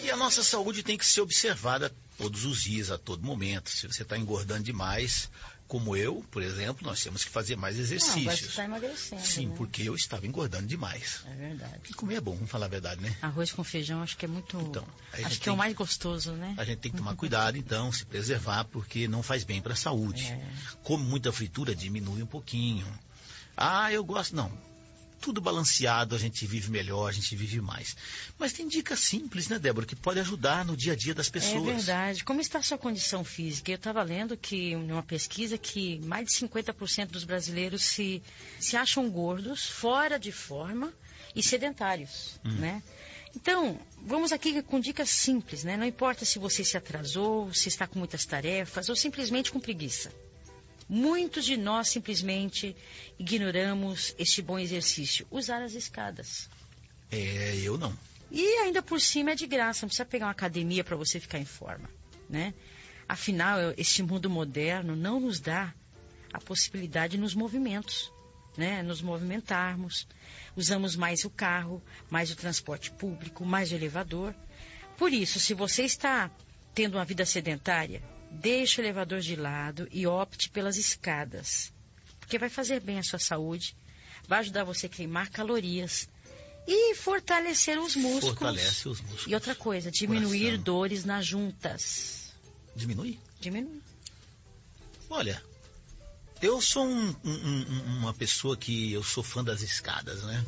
E a nossa saúde tem que ser observada todos os dias, a todo momento. Se você está engordando demais, como eu, por exemplo, nós temos que fazer mais exercícios. Não, você está emagrecendo. Sim, né? porque eu estava engordando demais. É verdade. E comer é bom, vamos falar a verdade, né? Arroz com feijão acho que é muito... Então, acho que é o mais gostoso, né? A gente tem que tomar cuidado, então, se preservar, porque não faz bem para a saúde. Come muita fritura, diminui um pouquinho. Ah, eu gosto... Não. Tudo balanceado, a gente vive melhor, a gente vive mais. Mas tem dicas simples, né, Débora, que pode ajudar no dia a dia das pessoas. É verdade. Como está a sua condição física? Eu estava lendo que, numa pesquisa, que mais de 50% dos brasileiros se acham gordos, fora de forma e sedentários, né? Então, vamos aqui com dicas simples, né? Não importa se você se atrasou, se está com muitas tarefas ou simplesmente com preguiça. Muitos de nós simplesmente ignoramos este bom exercício, usar as escadas. Eu não. E ainda por cima é de graça, não precisa pegar uma academia para você ficar em forma, né? Afinal, este mundo moderno não nos dá a possibilidade nos movimentos, né? Nos movimentarmos, usamos mais o carro, mais o transporte público, mais o elevador. Por isso, se você está tendo uma vida sedentária, deixe o elevador de lado e opte pelas escadas, porque vai fazer bem à sua saúde, vai ajudar você a queimar calorias e fortalecer os músculos. Fortalece os músculos. E outra coisa, diminuir Coração. dores nas juntas. Diminui? Diminui. Olha, eu sou uma pessoa que eu sou fã das escadas, né?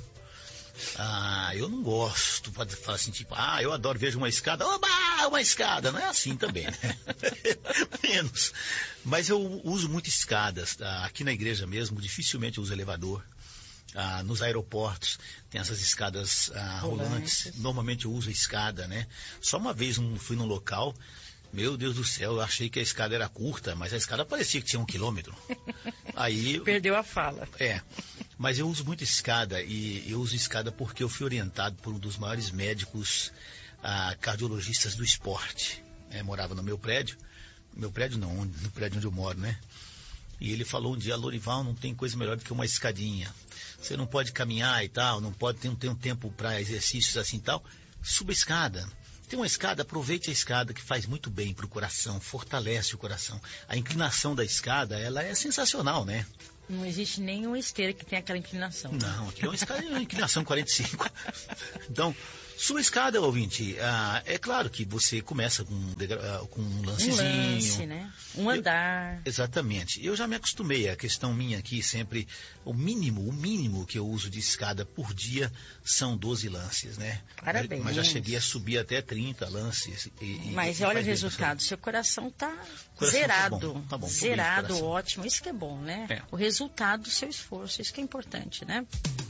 Eu não gosto, pode falar assim, tipo, eu adoro, vejo uma escada, oba, uma escada, não é assim também, né? Menos. Mas eu uso muito escadas, aqui na igreja mesmo, dificilmente eu uso elevador. Nos aeroportos tem essas escadas rolantes, normalmente eu uso a escada, né? Só uma vez fui num local, meu Deus do céu, eu achei que a escada era curta, mas a escada parecia que tinha 1 quilômetro. Aí perdeu a fala. Mas eu uso muito escada, e eu uso escada porque eu fui orientado por um dos maiores médicos cardiologistas do esporte. Morava no meu prédio não, no prédio onde eu moro, né? E ele falou um dia, Lorival, não tem coisa melhor do que uma escadinha. Você não pode caminhar e tal, não ter um tempo para exercícios assim e tal. Suba a escada. Tem uma escada, aproveite a escada, que faz muito bem para o coração, fortalece o coração. A inclinação da escada, ela é sensacional, né? Não existe nenhuma esteira que tenha aquela inclinação. Não, aqui é uma escada, uma inclinação 45. Então, sua escada, ouvinte, é claro que você começa com um lancezinho. Um lance, né? Um andar. Exatamente. Eu já me acostumei, a questão minha aqui sempre, o mínimo que eu uso de escada por dia são 12 lances, né? Parabéns. Mas já cheguei a subir até 30 lances. Mas olha o resultado, seu coração está zerado. Tá bom, zerado, ótimo. Isso que é bom, né? O resultado do seu esforço, isso que é importante, né?